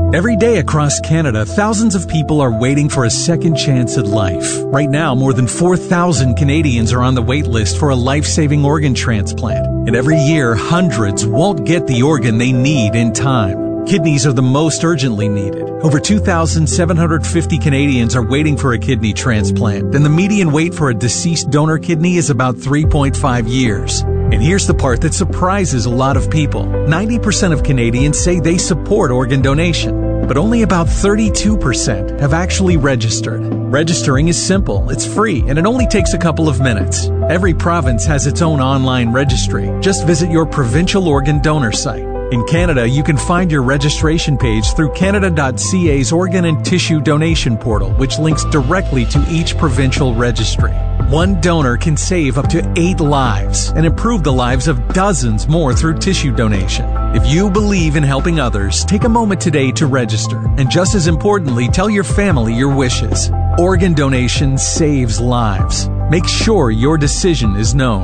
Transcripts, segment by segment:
Every day across Canada, thousands of people are waiting for a second chance at life. Right now, more than 4,000 Canadians are on the wait list for a life-saving organ transplant. And every year, hundreds won't get the organ they need in time. Kidneys are the most urgently needed. Over 2,750 Canadians are waiting for a kidney transplant, and the median wait for a deceased donor kidney is about 3.5 years. And here's the part that surprises a lot of people. 90% of Canadians say they support organ donation, but only about 32% have actually registered. Registering is simple, it's free, and it only takes a couple of minutes. Every province has its own online registry. Just visit your provincial organ donor site. In Canada, you can find your registration page through Canada.ca's Organ and Tissue Donation Portal, which links directly to each provincial registry. One donor can save up to 8 lives and improve the lives of dozens more through tissue donation. If you believe in helping others, take a moment today to register. And just as importantly, tell your family your wishes. Organ donation saves lives. Make sure your decision is known.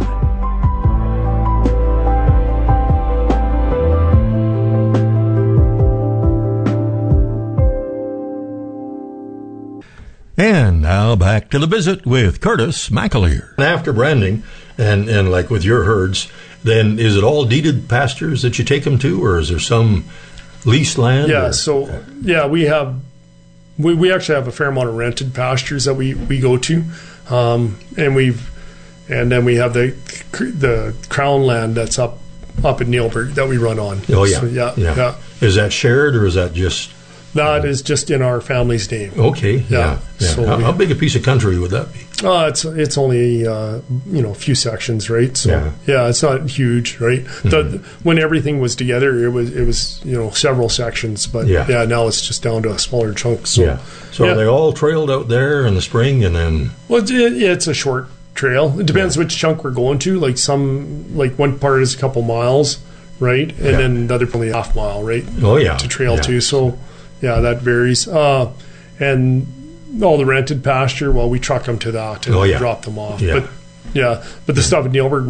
And now back to the visit with Curtis McAleer. After branding, and like with your herds, then is it all deeded pastures that you take them to, or is there some leased land? Yeah, we actually have a fair amount of rented pastures that we go to, and then we have the crown land that's up at Neilburg that we run on. Oh yeah, so, yeah. Is that shared, or is that just? That is just in our family's name. Okay. Yeah. So how big a piece of country would that be? It's only a few sections, right? So it's not huge, right? Mm-hmm. When everything was together, it was several sections, but now it's just down to a smaller chunk. So are they all trailed out there in the spring, and then? Well, it's a short trail. It depends which chunk we're going to. Like one part is a couple miles, right, and then the other probably a half mile, right? Oh yeah. To trail to. So. Yeah, that varies. And all the rented pasture, well, we truck them to that and drop them off. Yeah. But the stuff in Neilburg,